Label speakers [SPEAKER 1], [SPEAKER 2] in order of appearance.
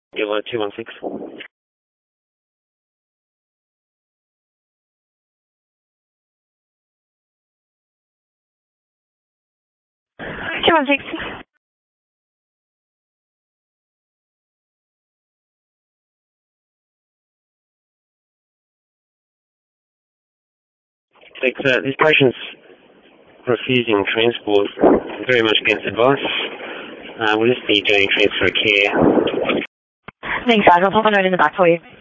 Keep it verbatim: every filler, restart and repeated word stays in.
[SPEAKER 1] Kilo two one six.
[SPEAKER 2] two one six.
[SPEAKER 1] Thanks, uh, this patient's refusing transport, very much against advice. Uh, we'll just be doing transfer of care.
[SPEAKER 2] Thanks, guys. I'll pop a note in the back for you.